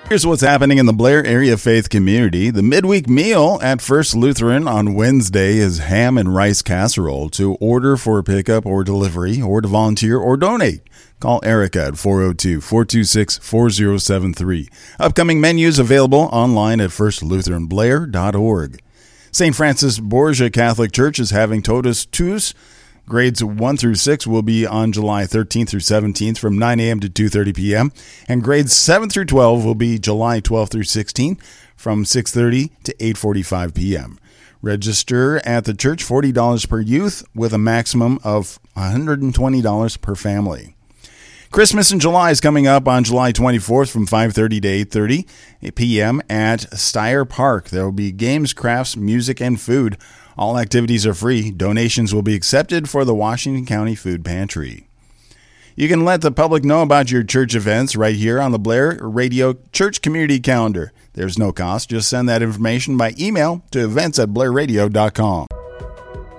Here's what's happening in the Blair area faith community. The midweek meal at First Lutheran on Wednesday is ham and rice casserole. To order for pickup or delivery or to volunteer or donate, call Erica at 402-426-4073. Upcoming menus available online at firstlutheranblair.org. St. Francis Borgia Catholic Church is having Totus Tuus. Grades 1 through 6 will be on July 13th through 17th from 9 a.m. to 2:30 p.m. And grades 7 through 12 will be July 12th through 16th from 6:30 to 8:45 p.m. Register at the church $40 per youth with a maximum of $120 per family. Christmas in July is coming up on July 24th from 5:30 to 8:30 p.m. at Steyer Park. There will be games, crafts, music, and food. All activities are free. Donations will be accepted for the Washington County Food Pantry. You can let the public know about your church events right here on the Blair Radio Church Community Calendar. There's no cost. Just send that information by email to events@blairradio.com.